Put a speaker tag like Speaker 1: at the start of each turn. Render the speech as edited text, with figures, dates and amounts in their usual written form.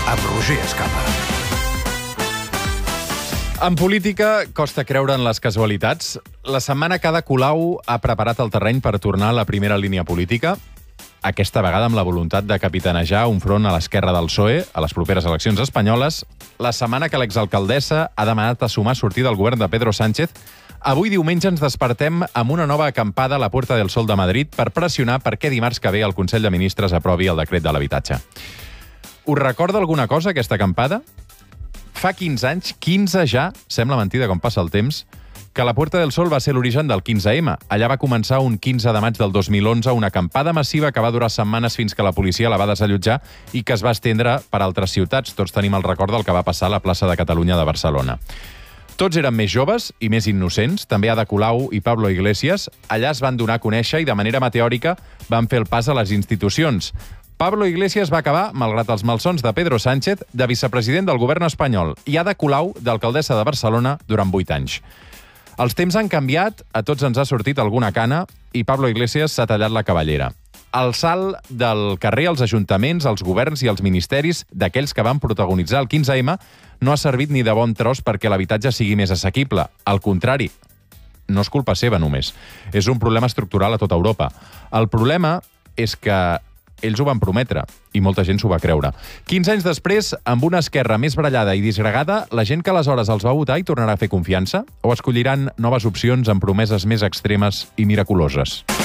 Speaker 1: amb Roger Escapa.
Speaker 2: En política costa creure en les casualitats. La setmana que Ada Colau ha preparat el terreny per tornar a la primera línia política, aquesta vegada amb la voluntat de capitanejar un front a l'esquerra del PSOE a les properes eleccions espanyoles. La setmana que l'exalcaldessa ha demanat assumar sortir del govern de Pedro Sánchez. Avui diumenge ens despertem amb una nova acampada a la Puerta del Sol de Madrid per pressionar perquè dimarts que ve el Consell de Ministres aprovi el decret de l'habitatge. Us recorda alguna cosa aquesta acampada? Fa 15 anys, 15 ja, sembla mentida com passa el temps, que la Puerta del Sol va ser l'origen del 15M. Allà va començar un 15 de maig del 2011 una acampada massiva que va durar setmanes fins que la policia la va desallotjar i que es va estendre per altres ciutats. Tots tenim el record del que va passar a la plaça de Catalunya de Barcelona. Tots eren més joves i més innocents, també Ada Colau i Pablo Iglesias. Allà es van donar a conèixer i de manera meteòrica van fer el pas a les institucions. Pablo Iglesias va acabar, malgrat els malsons de Pedro Sánchez, de vicepresident del govern espanyol i Ada Colau d'alcaldessa de Barcelona durant 8 anys. Els temps han canviat, a tots ens ha sortit alguna cana i Pablo Iglesias s'ha tallat la cabellera. El salt del carrer als ajuntaments, als governs i als ministeris d'aquells que van protagonitzar el 15M no ha servit ni de bon tros perquè l'habitatge sigui més assequible. Al contrari, no és culpa seva només. És un problema estructural a tota Europa. El problema és que ells ho van prometre i molta gent s'ho va creure. 15 anys després, amb una esquerra més barallada i disgregada, la gent que aleshores els va votar hi tornarà a fer confiança o escolliran noves opcions amb promeses més extremes i miraculoses?